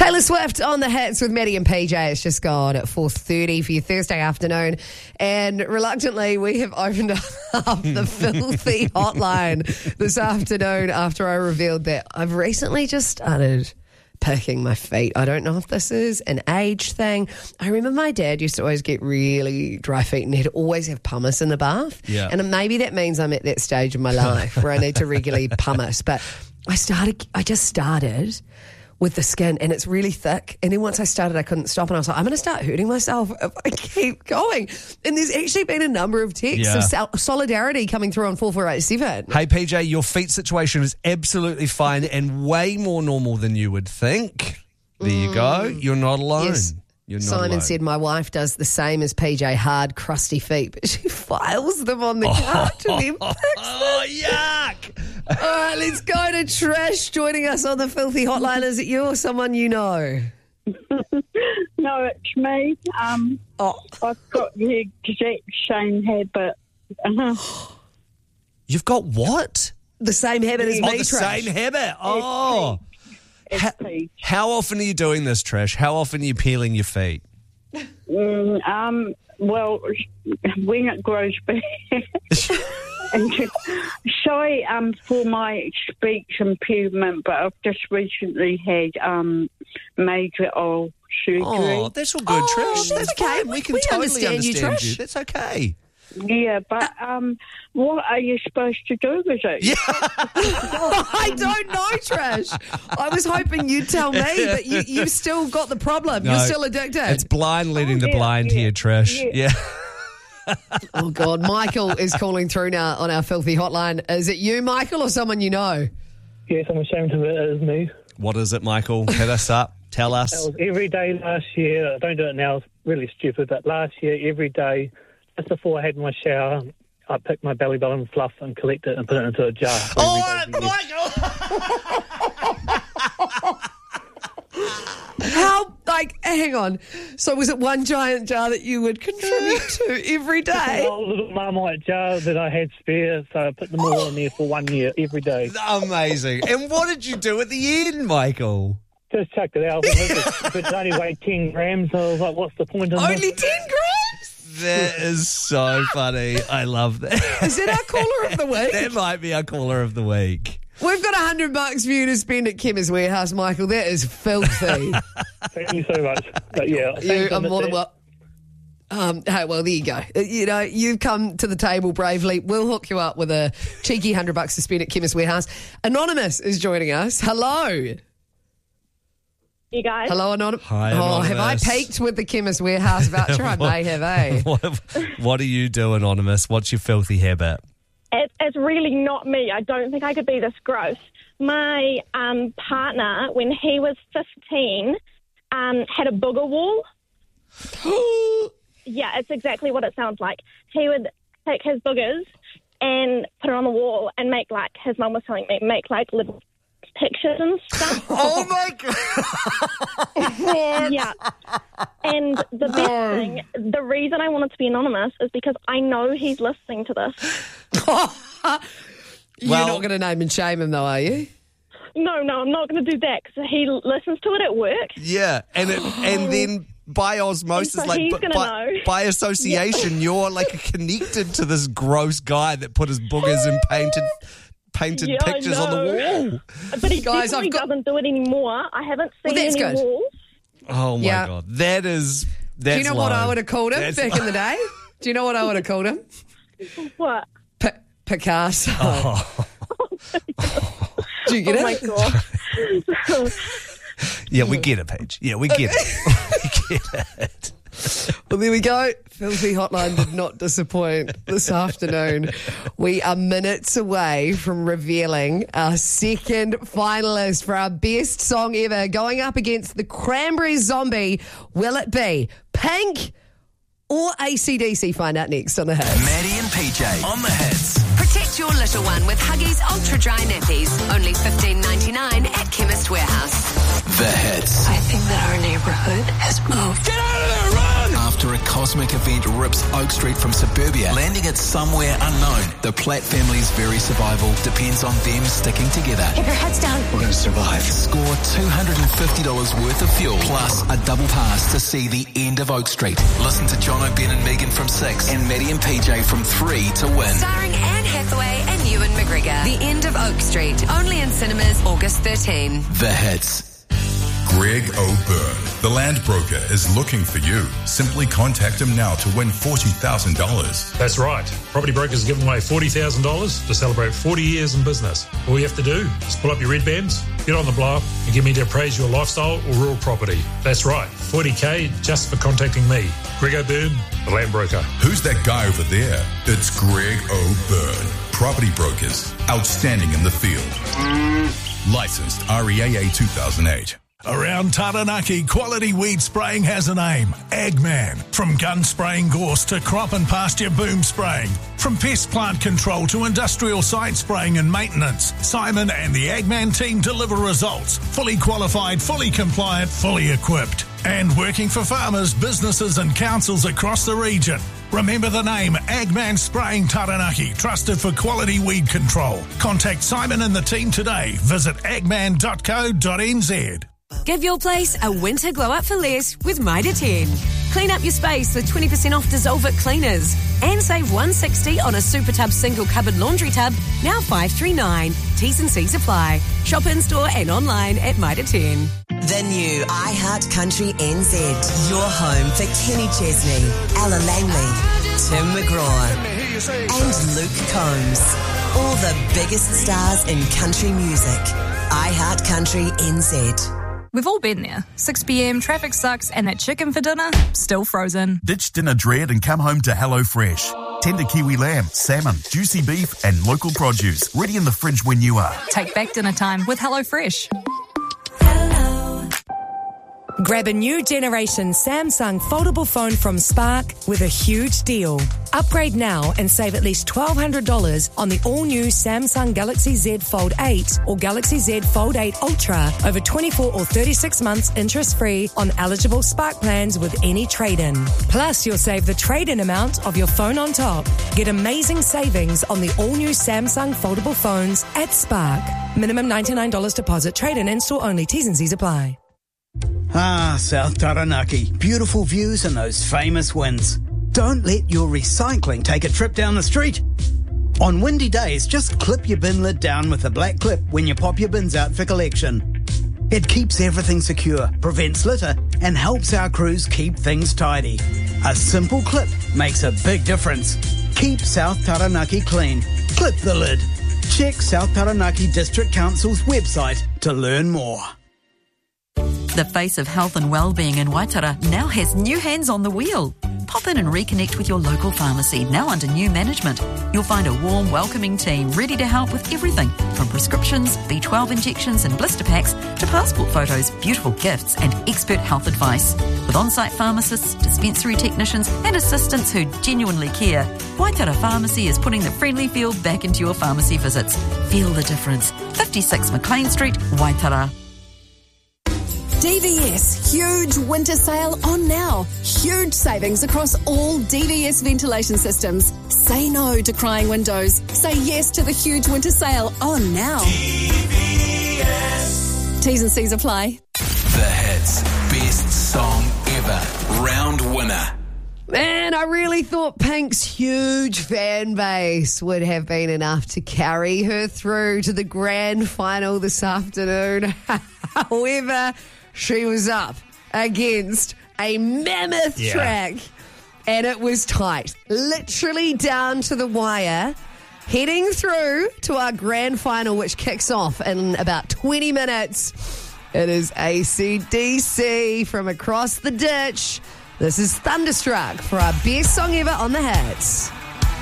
Taylor Swift on the hits with Maddie and PJ. It's just gone at 4:30 for your Thursday afternoon. And reluctantly, we have opened up the filthy hotline this afternoon after I revealed that I've recently just started picking my feet. I don't know if this is an age thing. I remember my dad used to always get really dry feet and he'd always have pumice in the bath. Yeah. And maybe that means I'm at that stage of my life where I need to regularly pumice. But I just started with the skin and it's really thick. And then once I started, I couldn't stop. And I was like, I'm going to start hurting myself if I keep going. And there's actually been a number of texts of solidarity coming through on 4487. Hey, PJ, your feet situation is absolutely fine and way more normal than you would think. There you go. You're not alone. Yes. You're not Simon alone. said my wife does the same as PJ, hard, crusty feet, but she files them on the couch and then picks them. Oh, yuck! All right, let's go to Trish joining us on the filthy hotline. Is it you or someone you know? No, it's me. I've got the exact same habit. You've got what? The same habit as me, The Trish. same habit. Oh. How often are you doing this, Trish? How often are you peeling your feet? Well, when it grows back. Sorry for my speech improvement, but I've just recently had major oral surgery. Oh, that's all good, Trish. that's okay. Fine. We can totally understand you, Trish. That's okay. Yeah, but what are you supposed to do with it? Yeah. I don't know, Trish. I was hoping you'd tell me, but you've still got the problem. No, You're still addicted. It's blind leading the blind here, Trish. Yeah. Oh, God. Michael is calling through now on our filthy hotline. Is it you, Michael, or someone you know? Yes, I'm ashamed of it. It is me. What is it, Michael? Hit us up. Tell us. That was every day last year. I don't do it now. It's really stupid. But last year, every day, just before I had my shower, I picked my belly button fluff and collect it and put it into a jar. Michael! Hang on. So was it one giant jar that you would contribute to every day? A little Marmite jar that I had spare, so I put them all in there for 1 year, every day. Amazing. And what did you do at the end, Michael? Just chucked it out. It only weighed 10 grams, so I was like, what's the point in Only this? 10 grams? That is so funny. I love that. Is that our caller of the week? That might be our caller of the week. We've got $100 for you to spend at Chemist Warehouse, Michael. That is filthy. Thank you so much. But yeah, You are more than well. Hey, well, there you go. You know, you've come to the table bravely. We'll hook you up with a cheeky $100 to spend at Chemist Warehouse. Anonymous is joining us. Hello. You guys? Hello, Anonymous. Hi, Have I Anonymous. peaked with the Chemist Warehouse voucher? I may have, eh? What do you do, Anonymous? What's your filthy habit? It's really not me. I don't think I could be this gross. My partner, when he was 15, had a booger wall. Yeah, it's exactly what it sounds like. He would take his boogers and put it on the wall and make, like, his mum was telling me, make, like, little pictures and stuff. Oh, my God. Yeah. And the best thing, the reason I wanted to be anonymous is because I know he's listening to this. You're not going to name and shame him, though, are you? No, I'm not going to do that because he listens to it at work. Yeah, and then by osmosis, And so like he's gonna know. by association, you're like connected to this gross guy that put his boogers in painted Yeah, I pictures on the know. wall. But he Guys, definitely doesn't do it anymore. I haven't seen Well, that's any good. walls. Oh my Yeah. God, that's Do you know what I would have called him back in the day? Do you know what I would have called him? What? Picasso. Do you get Oh, it? my God. Yeah, we get it, Paige. Yeah, we get it. We get it. Well, there we go. Filthy Hotline did not disappoint this afternoon. We are minutes away from revealing our second finalist for our best song ever, going up against the Cranberries Zombie. Will it be Pink or AC/DC? Find out next on The Hits. Maddie and PJ on The Hits. Protect your little one with Huggies Ultra Dry Nappies. Only $15.99 at Chemist Warehouse. The Hits. I think that our neighborhood has moved. Get out of there, run! After a cosmic event rips Oak Street from suburbia, landing it somewhere unknown, the Platt family's very survival depends on them sticking together. Keep your heads down. We're going to survive. Score $250 worth of fuel, plus a double pass to see the end of Oak Street. Listen to John O'Ben and Megan from 6 and Maddie and PJ from 3 to win. Starring Anne Hathaway and Ewan McGregor. The End of Oak Street. Only in cinemas August 13. The hits. Greg O'Byrne, the land broker, is looking for you. Simply contact him now to win $40,000. That's right. Property Brokers are giving away $40,000 to celebrate 40 years in business. All you have to do is pull up your red bands, get on the blower, and get me to appraise your lifestyle or rural property. That's right, $40K just for contacting me. Greg O'Byrne, the land broker. Who's that guy over there? It's Greg O'Byrne. Property Brokers, outstanding in the field. Licensed REAA 2008. Around Taranaki, quality weed spraying has a name. Agman. From gun spraying gorse to crop and pasture boom spraying. From pest plant control to industrial site spraying and maintenance, Simon and the Agman team deliver results. Fully qualified, fully compliant, fully equipped. And working for farmers, businesses and councils across the region. Remember the name Agman Spraying Taranaki, trusted for quality weed control. Contact Simon and the team today. Visit agman.co.nz. Give your place a winter glow up for less with Mitre 10. Clean up your space with 20% off Dissolve It cleaners. And save $160 on a Super Tub single cupboard laundry tub, now $539. T's and C's apply. Shop in store and online at Mitre 10. The new iHeart Country NZ. Your home for Kenny Chesney, Ella Langley, Tim McGraw, and Luke Combs. All the biggest stars in country music. iHeart Country NZ. We've all been there. 6 p.m, traffic sucks, and that chicken for dinner, still frozen. Ditch dinner dread and come home to HelloFresh. Tender kiwi lamb, salmon, juicy beef, and local produce ready in the fridge when you are. Take back dinner time with HelloFresh. Grab a new generation Samsung foldable phone from Spark with a huge deal. Upgrade now and save at least $1,200 on the all-new Samsung Galaxy Z Fold 8 or Galaxy Z Fold 8 Ultra over 24 or 36 months interest-free on eligible Spark plans with any trade-in. Plus, you'll save the trade-in amount of your phone on top. Get amazing savings on the all-new Samsung foldable phones at Spark. Minimum $99 deposit. Trade-in and store only. T's and C's apply. Ah, South Taranaki. Beautiful views and those famous winds. Don't let your recycling take a trip down the street. On windy days, just clip your bin lid down with a black clip when you pop your bins out for collection. It keeps everything secure, prevents litter, and helps our crews keep things tidy. A simple clip makes a big difference. Keep South Taranaki clean. Clip the lid. Check South Taranaki District Council's website to learn more. The face of health and wellbeing in Waitara now has new hands on the wheel. Pop in and reconnect with your local pharmacy, now under new management. You'll find a warm, welcoming team ready to help with everything from prescriptions, B12 injections and blister packs to passport photos, beautiful gifts and expert health advice. With on-site pharmacists, dispensary technicians and assistants who genuinely care, Waitara Pharmacy is putting the friendly feel back into your pharmacy visits. Feel the difference. 56 McLean Street, Waitara. DVS, huge winter sale on now. Huge savings across all DVS ventilation systems. Say no to crying windows. Say yes to the huge winter sale on now. DVS. T's and C's apply. The hits. Best song ever. Round winner. Man, I really thought Pink's huge fan base would have been enough to carry her through to the grand final this afternoon. However, she was up against a mammoth track and it was tight, literally down to the wire, heading through to our grand final, which kicks off in about 20 minutes. It is AC/DC from Across the Ditch. This is Thunderstruck for our best song ever on the hits.